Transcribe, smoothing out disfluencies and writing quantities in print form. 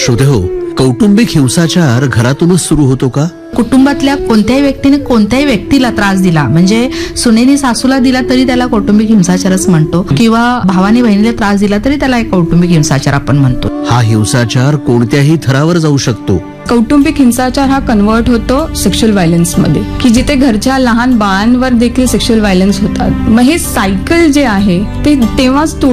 श्रोते हो, कौटुंबिक हिंसाचार घरातूनच सुरू होतो का? कुटुंबातल्या कोणत्याही व्यक्तीने कोणत्याही व्यक्तीला त्रास दिला, म्हणजे सुनेनी सासूला दिला तरी त्याला कौटुंबिक हिंसाचारच म्हणतो, किंवा भावाने बहिणीला त्रास दिला तरी त्याला एक कौटुंबिक हिंसाचार आपण म्हणतो. हा हिंसाचार कोणत्याही थरावर जाऊ शकतो. कौटुंबिक हिंसाचार हा कन्वर्ट होतो सेक्शुअल व्हायलन्स मध्ये, की जिथे घरच्या लहान बाळांवर देखील सेक्शुअल व्हायलन्स होतात. मग हे सायकल जे आहे ते तेव्हाच